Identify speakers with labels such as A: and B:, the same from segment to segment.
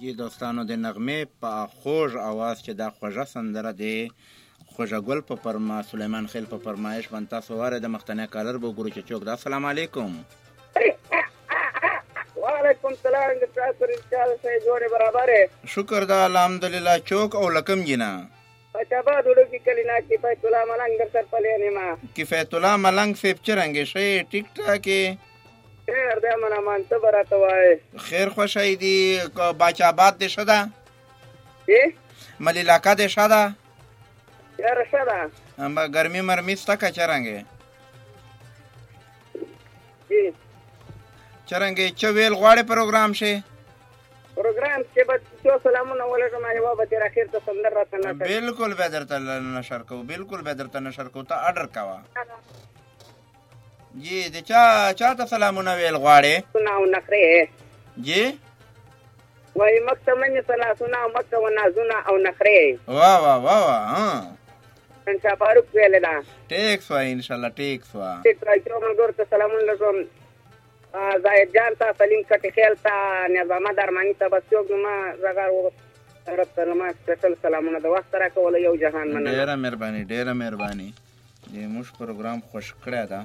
A: جی دوستانو د نغمې په خوږ اواز چې دا خوږه سندره دی خوږه ګل په پرما سلیمان خیل په فرمایش باندې تاسو واره د مختنه کالر به ګورو چې چوک دا السلام علیکم
B: وعلیکم السلام د تاسو رساله سره جوړه برابر
A: شکر دا الحمدلله چوک او لکم جنا
B: اچھا دوړو کې کلینا چې کفایت الله ملنګ در سر پلې نه ما
A: کفایت الله ملنګ سیب چرنګ شي ټیک ټاک
B: خیر دې منا مان ته براته وای
A: خیر خوشای دی باچا آباد دې شدا ملی علاقہ دې شدا
B: یار شدا
A: اما ګرمي مرمي ستا کا چرنګ
B: جی
A: چرنګ چویل غواړي پروګرام شي
B: پروګرام چې به څو سلامونه ولکم ایوا به تر اخر ته سندر راته نه
A: بالکل به درته نشر کو بالکل به درته نشر کو ته آرډر کوا جی د چا ته سلامونه ویل غواړي
B: سناو نخره
A: جی
B: وای مکه منی سنا سنا مکه ونا زنا او نخره
A: وا وا وا وا ها
B: ان شاء فاروق ویل دا
A: ټیک سو ان شاء الله ټیک سو
B: ټیک راځو موږ ورته سلامونه لګوم زاید جان تا سلیم کټی خیل تا نظام درمانی ته بس یو ما زګار و رب سلام سپیشل سلامونه د وخت را کول یو جهان مننه
A: ډیره مهرباني دې موږ پروګرام خوش کړی دا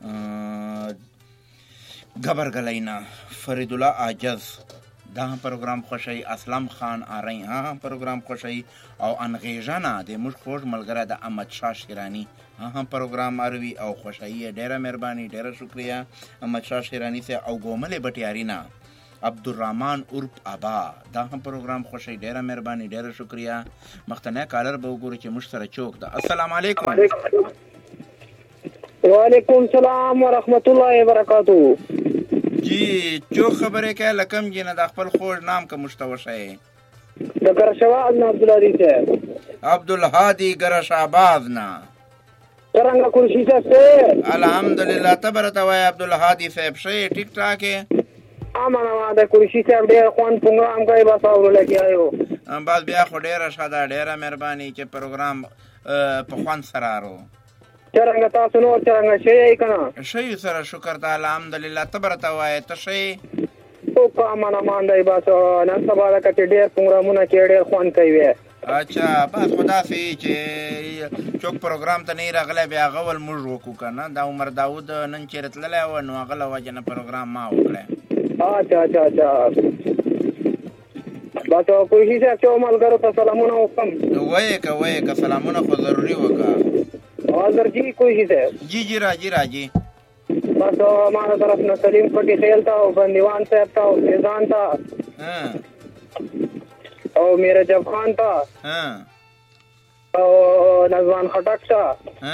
A: گبر گلینا فرید الله عاجز دا پروګرام خوشی اسلام خان آرای ها پروګرام خوشی او انغیژانا د موږ خوش ملګری د احمد شاه شیرانی ها پروګرام اروي او خوشی ډیره مهرباني ډیره شکریا احمد شاه شیرانی سے او ګومل بټیارینا عبدالرحمن عرف ابا دا هم پروګرام خوشی ډیره مهرباني ډیره شکریا مختنه کالر به وګورئ چې موږ سره چوک دا السلام علیکم
B: وعلیکم السلام ورحمت الله وبرکاتہ
A: جی جو خبره کې لکم جن د خپل خوږ نام کا مشتوشه
B: د ګرشواد نه عبدالهادي صاحب
A: عبدالهادي ګرشاباد نه
B: څنګه کورشي ته
A: الحمدلله تبرته وای عبدالهادي صاحب شي ټیک ټاک
B: امانه ما د کورشي صاحب ډیر خوان پروګرام کوي بس اورل کیایو
A: بعد بیا خو ډیره شاده ډیره مهرباني چې پروګرام په خوان سرارو
B: څنګه تاسو نو څنګه شي کنه
A: شي سره شکر د الحمدلله تبرته وای ته شي
B: او په امانه باندې بس نن سبا د کټ ډیر پروګرامونه کې ډیر خوان کوي
A: اچھا بس خدا سي چې چوک پروګرام ته نه راغله بیا غول موږ وکړو کنه دا عمر داوود نن چیرته لاله و نو غله وجنه پروګرام ما وکړه
B: اچھا بس کوئی شي چې ملګرو ته سلامونه وکم
A: وای که سلامونه خو ضروري وکړه
B: حاضر جی کوئی شي ته
A: جی راجی
B: بس ہمارا طرف نہ سلیم کٹی خیل تھا بندیوان صاحب تھا فیضان تھا اور میرا جب خان تھا اور نظوان خٹک تھا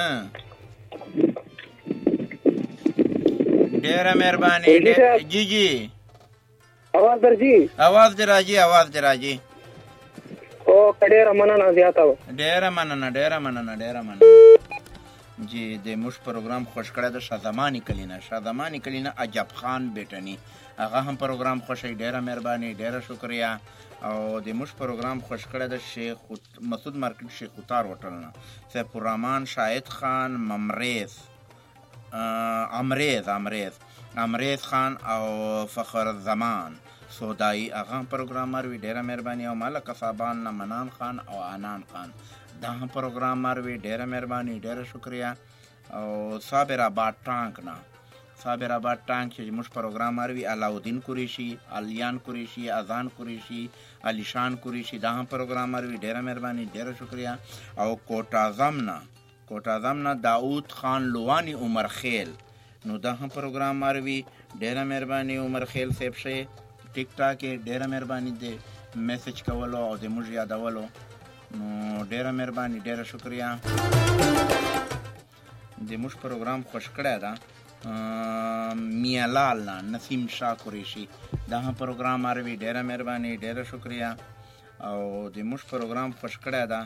A: ډیره مهرباني جی
B: आवाज درځي
A: आवाज دې راځي
B: او ډیره مننه زیاته
A: ډیره مننه جی د موږ پروګرام خوش کړی د شازمانی کلینا عجب خان بیٹنی هغه هم پروګرام خوشی ډیره مهرباني ډیره شکریا او د موږ پروګرام خوش کړی د شیخ مسعود مارکیټ شیخ اتار هوټل نه سیف الرحمن شاهد خان ممریز امریز خان او فخر زمان سودائی هغه پروګرام مروي ډیره مهرباني او ملک صاحبان منان خان او انان خان دا هم پروګرام مروي ډیره مهرباني ډیره شکریا او صابر آباد ټانک چې موږ پروګرام مروي علاؤالدین قریشی الیان قریشی اذان قریشی علیشان قریشی دا هم پروګرام مروي ډیره مهرباني ډیره شکریا او کوټا زمنا داود خان لوانی عمر خیل نو دا هم پروګرام مروي ډیره مهرباني عمر خیل صاحب شي ټیک ټاک ډیره مهرباني دې میسج کولو او د موږ یادولو نو ډیره مهرباني ډیره شکریا د موږ پروګرام خوش کړی دا میالال نسیم شاه قریشی دا هم پروګرام مروي ډیره مهرباني ډیره شکریا او د موږ پروګرام خوش کړی دا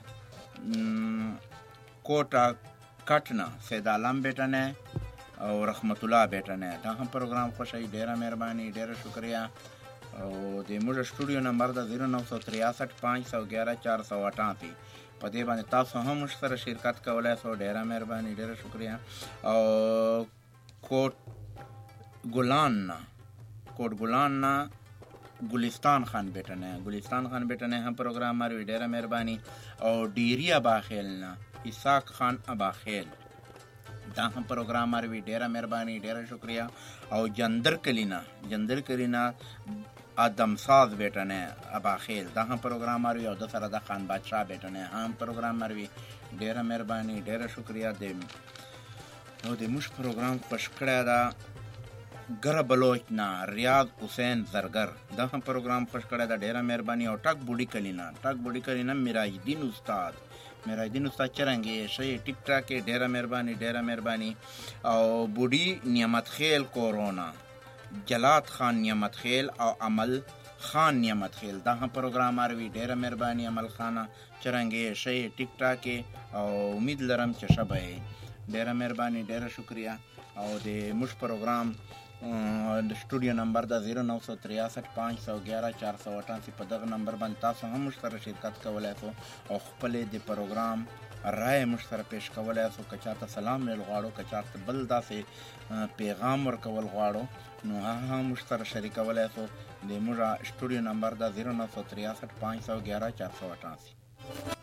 A: کوټا کټنا سید عالم بیٹنه او رحمت الله بیٹنه دا هم پروګرام خوشی ډیره مهرباني ډیره شکریا او د موږ سټوډیو نمبر د 0963 511 488 په دې باندې تاسو هم موږ سره شرکت کولای شئ ډیره مهرباني ډیره شکریا او کوټ ګلان गुलिस्तान खान बेटा ने हम प्रोग्राम मारवी ډیره مهرباني او ډیری اباخیل نه اسحاق خان اباخیل دا هم پروګرام ماروي ډیره مهرباني ډیره شکریا او جندر کلینا آدم ساز بیٹا نے اباخیل دا هم پروګرام ماروي او د سره د خان بادشاہ بیٹا نے هم پروګرام ماروي ډیره مهرباني ډیره شکریا دې نو د موږ پروګرام خوش کړی دا ګره بلوچ نه ریاض حسین زرگر دا هم پروګرام خوش کړی دا ډیره مهرباني او ټک بوډي کلینا میراج الدین استاد چرنګي شي ټیک ټاک ډیره مهرباني او بوډي نعمت خیل کورونا جلات خان نعمت خیل او عمل خان نعمت خیل دا هم پروګرام ماروي ډیره مهرباني عمل خانه چرنګي شي ټیک ټاک او امید لرم چې شبه ډیره مهرباني ډیره شکریا او د موږ پروګرام د سټوډیو نمبر دا 09635114488 په دغه نمبر باندې تاسو هم موږ سره شرکت کولی شو او خپل د پروګرام رائے موږ سره پیش کولی شو که چاته سلام ویل غواړو که چاته بل داسې پیغام ورکول غواړو نو هغه هم موږ سره شریکولی شو د موږ سټوډیو نمبر دا 09635114488